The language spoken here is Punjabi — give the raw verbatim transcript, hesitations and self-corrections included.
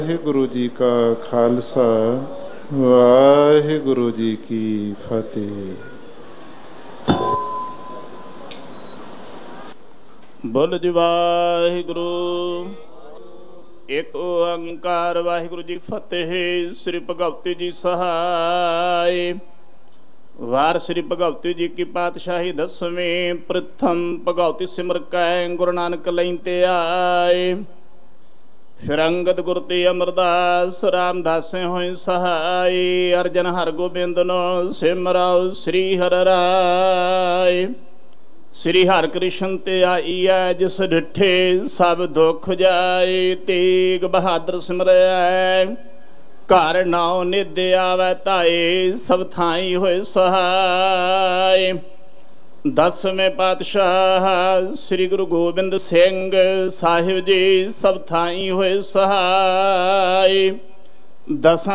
ਵਾਹਿਗੁਰੂ ਜੀ ਕਾ ਖਾਲਸਾ ਵਾਹਿਗੁਰੂ ਜੀ ਕੀ ਫਤਿਹ। ਬੋਲ ਜੀ ਵਾਹਿਗੁਰੂ। ਇੱਕ ਓੰਕਾਰ ਵਾਹਿਗੁਰੂ ਜੀ ਫਤਿਹ। ਸ੍ਰੀ ਭਗਵਤੀ ਜੀ ਸਹਾਇ। ਵਾਰ ਸ੍ਰੀ ਭਗਵਤੀ ਜੀ ਕੀ ਪਾਤਸ਼ਾਹੀ ਦਸਵੇਂ। ਪ੍ਰਥਮ ਭਗਵਤੀ ਸਿਮਰ ਕੈ ਗੁਰੂ ਨਾਨਕ ਲਈ ਤੇ ਆਏ। ਫਿਰ ਅੰਗਦ ਗੁਰ ਤੇ ਅਮਰਦਾਸ ਰਾਮਦਾਸੇ ਹੋਏ ਸਹਾਈ। ਅਰਜਨ ਹਰ ਗੋਬਿੰਦ ਨੋ ਸਿਮਰਉ ਸ੍ਰੀ ਹਰਿ ਰਾਏ। ਸ੍ਰੀ ਹਰਿ ਕ੍ਰਿਸ਼ਨ ਤੇ ਆਈਐ ਜਿਸ ਡਿਠੇ ਸਭ ਦੁਖ ਜਾਏ। ਤੇਗ ਬਹਾਦਰ ਸਿਮਰੈ ਘਰ ਨਾਉ ਨਿਧ ਆਵੈ ਧਾਏ। ਸਭ ਥਾਈ ਹੋਏ ਸਹਾਈ। ਦਸਵੇਂ ਪਾਤਸ਼ਾਹ ਸ੍ਰੀ ਗੁਰੂ ਗੋਬਿੰਦ ਸਿੰਘ ਸਾਹਿਬ ਜੀ ਸਭ ਥਾਈ ਹੋਏ ਸਹਾਈ। ਦਸਾਂ